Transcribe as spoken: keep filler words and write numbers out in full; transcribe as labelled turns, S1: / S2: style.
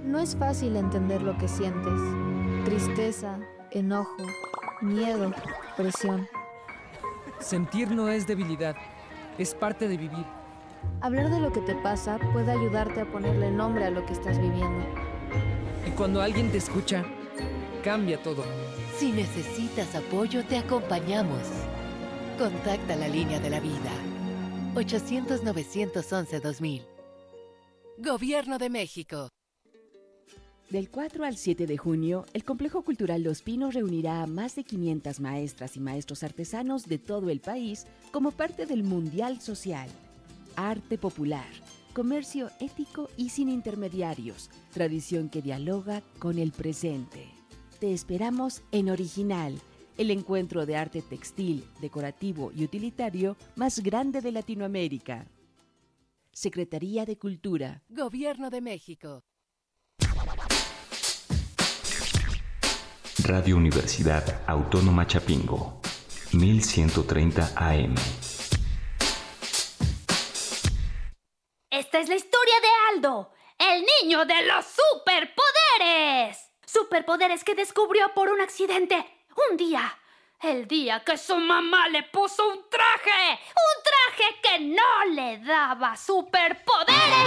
S1: No es fácil entender lo que sientes. Tristeza, enojo, miedo, presión.
S2: Sentir no es debilidad, es parte de vivir.
S1: Hablar de lo que te pasa puede ayudarte a ponerle nombre a lo que estás viviendo.
S2: Y cuando alguien te escucha, cambia todo.
S3: Si necesitas apoyo, te acompañamos. Contacta la línea de la vida. ochocientos, novecientos once, dos mil. Gobierno de México.
S4: Del cuatro al siete de junio, el Complejo Cultural Los Pinos reunirá a más de quinientas maestras y maestros artesanos de todo el país como parte del Mundial Social. Arte popular, comercio ético y sin intermediarios, tradición que dialoga con el presente. Te esperamos en Original, el encuentro de arte textil, decorativo y utilitario más grande de Latinoamérica. Secretaría de Cultura.
S3: Gobierno de México.
S5: Radio Universidad Autónoma Chapingo, mil ciento treinta A M.
S6: Esta es la historia de Aldo, el niño de los superpoderes. Superpoderes que descubrió por un accidente. Un día, el día que su mamá le puso un traje. Un traje que no le daba superpoderes.